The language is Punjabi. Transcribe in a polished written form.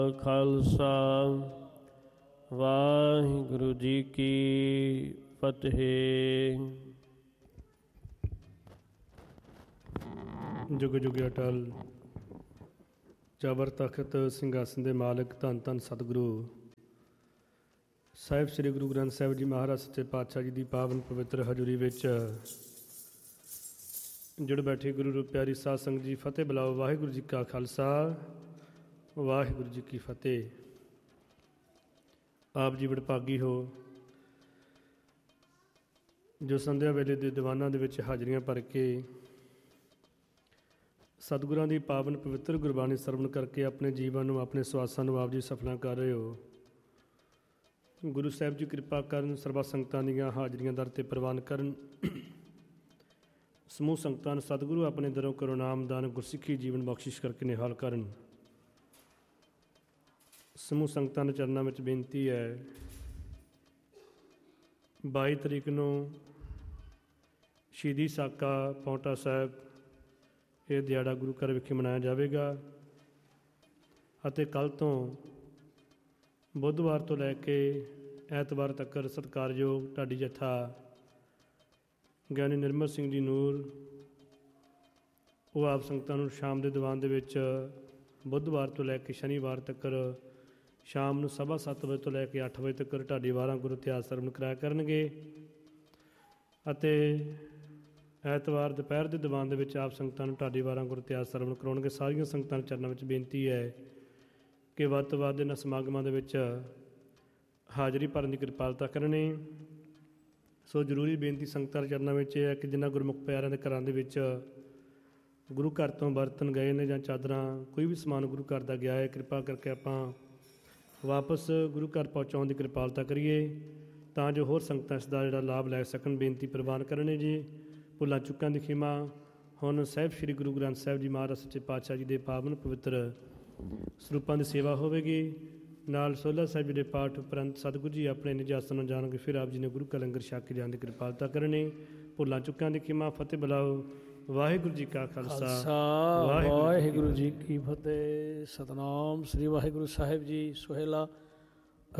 ਖਾਲਸਾ ਵਾਹਿਗੁਰੂ ਜੀ ਕੀ ਫਤਿਹ। ਜੁਗ ਜੁਗ ਅਟਲ ਜਬਰ ਤਖਤ ਸਿੰਘਾਸਨ ਦੇ ਮਾਲਕ ਧੰਨ ਧੰਨ ਸਤਿਗੁਰੂ ਸਾਹਿਬ ਸ੍ਰੀ ਗੁਰੂ ਗ੍ਰੰਥ ਸਾਹਿਬ ਜੀ ਮਹਾਰਾਜ ਸੱਚੇ ਪਾਤਸ਼ਾਹ ਜੀ ਦੀ ਪਾਵਨ ਪਵਿੱਤਰ ਹਜ਼ੂਰੀ ਵਿੱਚ ਜੁੜ ਬੈਠੇ ਗੁਰੂ ਰੂਪ ਪਿਆਰੀ ਸਾਧ ਸੰਗਤ ਜੀ, ਫਤਿਹ ਬੁਲਾਓ। ਵਾਹਿਗੁਰੂ ਜੀ ਕਾ ਖਾਲਸਾ ਵਾਹਿਗੁਰੂ ਜੀ ਕੀ ਫਤਿਹ। ਆਪ ਜੀ ਵਡਭਾਗੀ ਹੋ ਜੋ ਸੰਧਿਆ ਵੇਲੇ ਦੇ ਦੀਵਾਨਾਂ ਦੇ ਵਿੱਚ ਹਾਜ਼ਰੀਆਂ ਭਰ ਕੇ ਸਤਿਗੁਰਾਂ ਦੀ ਪਾਵਨ ਪਵਿੱਤਰ ਗੁਰਬਾਣੀ ਸਰਵਣ ਕਰਕੇ ਆਪਣੇ ਜੀਵਨ ਨੂੰ, ਆਪਣੇ ਸਵਾਸਾਂ ਨੂੰ ਆਪ ਜੀ ਸਫਲਾਂ ਕਰ ਰਹੇ ਹੋ। ਗੁਰੂ ਸਾਹਿਬ ਜੀ ਕਿਰਪਾ ਕਰਨ, ਸਰਬੱਤ ਸੰਗਤਾਂ ਦੀਆਂ ਹਾਜ਼ਰੀਆਂ ਦਰ 'ਤੇ ਪ੍ਰਵਾਨ ਕਰਨ। ਸਮੂਹ ਸੰਗਤਾਂ ਨੂੰ ਸਤਿਗੁਰੂ ਆਪਣੇ ਦਰੋਂ ਕਰੋ ਨਾਮਦਾਨ, ਗੁਰਸਿੱਖੀ ਜੀਵਨ ਬਖਸ਼ਿਸ਼ ਕਰਕੇ ਨਿਹਾਲ ਕਰਨ। ਸਮੂਹ ਸੰਗਤਾਂ ਦੇ ਚਰਨਾਂ ਵਿੱਚ ਬੇਨਤੀ ਹੈ, 22 ਤਰੀਕ ਨੂੰ ਸ਼ਹੀਦੀ ਸਾਕਾ ਪਾਉਂਟਾ ਸਾਹਿਬ ਇਹ ਦਿਹਾੜਾ ਗੁਰੂ ਘਰ ਵਿਖੇ ਮਨਾਇਆ ਜਾਵੇਗਾ ਅਤੇ ਕੱਲ੍ਹ ਤੋਂ ਬੁੱਧਵਾਰ ਤੋਂ ਲੈ ਕੇ ਐਤਵਾਰ ਤੱਕ ਸਤਿਕਾਰਯੋਗ ਢਾਡੀ ਜੱਥਾ ਗਿਆਨੀ ਨਿਰਮਲ ਸਿੰਘ ਜੀ ਨੂਰ ਉਹ ਆਪ ਸੰਗਤਾਂ ਨੂੰ ਸ਼ਾਮ ਦੇ ਦੀਵਾਨ ਦੇ ਵਿੱਚ ਬੁੱਧਵਾਰ ਤੋਂ ਲੈ ਕੇ ਸ਼ਨੀਵਾਰ ਤੱਕ ਸ਼ਾਮ ਨੂੰ 7:30 ਵਜੇ ਤੋਂ ਲੈ ਕੇ 8 ਵਜੇ ਤੱਕ ਢਾਡੀ ਵਾਰਾਂ ਗੁਰੂ ਇਤਿਹਾਸ ਸਰਵਣ ਕਰਾਇਆ ਕਰਨਗੇ ਅਤੇ ਐਤਵਾਰ ਦੁਪਹਿਰ ਦੇ ਦੀਵਾਨ ਦੇ ਵਿੱਚ ਆਪ ਸੰਗਤਾਂ ਨੂੰ ਢਾਡੀ ਵਾਰਾਂ ਗੁਰੂ ਇਤਿਹਾਸ ਸਰਵਣ ਕਰਾਉਣਗੇ। ਸਾਰੀਆਂ ਸੰਗਤਾਂ ਦੇ ਚਰਨਾਂ ਵਿੱਚ ਬੇਨਤੀ ਹੈ ਕਿ ਵੱਧ ਤੋਂ ਵੱਧ ਇਹਨਾਂ ਸਮਾਗਮਾਂ ਦੇ ਵਿੱਚ ਹਾਜ਼ਰੀ ਭਰਨ ਦੀ ਕਿਰਪਾਲਤਾ ਕਰਨੀ। ਸੋ ਜ਼ਰੂਰੀ ਬੇਨਤੀ ਸੰਗਤਾਂ ਦੇ ਚਰਨਾਂ ਵਿੱਚ ਇਹ ਹੈ ਕਿ ਜਿਨ੍ਹਾਂ ਗੁਰਮੁਖ ਪਿਆਰਿਆਂ ਦੇ ਘਰਾਂ ਦੇ ਵਿੱਚ ਗੁਰੂ ਘਰ ਤੋਂ ਬਰਤਨ ਗਏ ਨੇ ਜਾਂ ਚਾਦਰਾਂ, ਕੋਈ ਵੀ ਸਮਾਨ ਗੁਰੂ ਘਰ ਦਾ ਗਿਆ ਹੈ, ਕਿਰਪਾ ਕਰਕੇ ਆਪਾਂ ਵਾਪਸ ਗੁਰੂ ਘਰ ਪਹੁੰਚਾਉਣ ਦੀ ਕਿਰਪਾਲਤਾ ਕਰੀਏ ਤਾਂ ਜੋ ਹੋਰ ਸੰਗਤਾਂ ਇਸ ਦਾ ਜਿਹੜਾ ਲਾਭ ਲੈ ਸਕਣ। ਬੇਨਤੀ ਪ੍ਰਵਾਨ ਕਰਨੇ ਜੀ। ਭੁੱਲਾਂ ਚੁੱਕਾਂ ਦੀ ਖਿਮਾ। ਹੁਣ ਸਾਹਿਬ ਸ੍ਰੀ ਗੁਰੂ ਗ੍ਰੰਥ ਸਾਹਿਬ ਜੀ ਮਹਾਰਾਜ ਸੱਚੇ ਪਾਤਸ਼ਾਹ ਜੀ ਦੇ ਪਾਵਨ ਪਵਿੱਤਰ ਸਰੂਪਾਂ ਦੀ ਸੇਵਾ ਹੋਵੇਗੀ। ਨਾਲ ਸੋਹਲਾ ਸਾਹਿਬ ਜੀ ਦੇ ਪਾਠ ਉਪਰੰਤ ਸਤਿਗੁਰੂ ਜੀ ਆਪਣੇ ਨਿਜ ਆਸਣ ਨੂੰ ਜਾਣਗੇ, ਫਿਰ ਆਪ ਜੀ ਨੇ ਗੁਰੂ ਕਾ ਲੰਗਰ ਛਕ ਕੇ ਜਾਣ ਦੀ ਕਿਰਪਾਲਤਾ ਕਰਨੀ। ਭੁੱਲਾਂ ਚੁੱਕਾਂ ਦੀ ਖਿਮਾ। ਫਤਿਹ ਬੁਲਾਓ। ਵਾਹਿਗੁਰੂ ਜੀ ਕਾ ਖਾਲਸਾ ਵਾਹਿਗੁਰੂ ਜੀ ਕੀ ਫਤਿਹ। ਸਤਨਾਮ ਸ੍ਰੀ ਵਾਹਿਗੁਰੂ ਸਾਹਿਬ ਜੀ। ਸੁਹੇਲਾ